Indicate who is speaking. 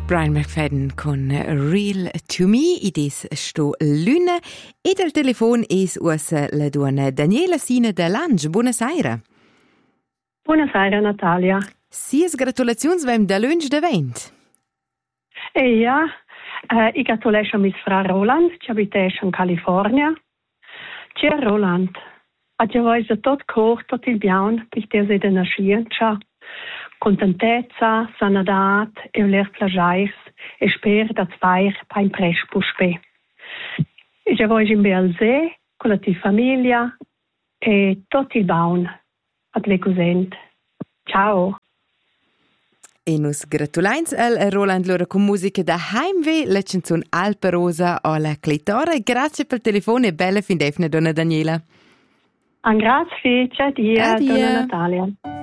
Speaker 1: Brian McFadden con Real to Me, idis sto luna, e del telefon es usa la donna Daniela Sina de Lange. Buonasera.
Speaker 2: Buonasera Natalia.
Speaker 1: Sies gratulazions vem da lunch de vent.
Speaker 2: Ja, ich gratuleisce a mis fra Roland, che abiteisce in California. Ciao Roland, adja vois de tot cor, tot il biaun, per te sei de nascienza. Contentezza, sanadat e voler plagiars e sper dat svair pa in prespuspe. E già voi in Belzé, con la tua famiglia e tot il baun ad le cosent. Ciao.
Speaker 1: E nus gratulains al Roland loro con musica da Heimweh, la canzone Alpe Rosa alla Clitora. Grazie per il telefono e bella fin defne, donna Daniela.
Speaker 2: Grazie, ciao dia, donna Natalia.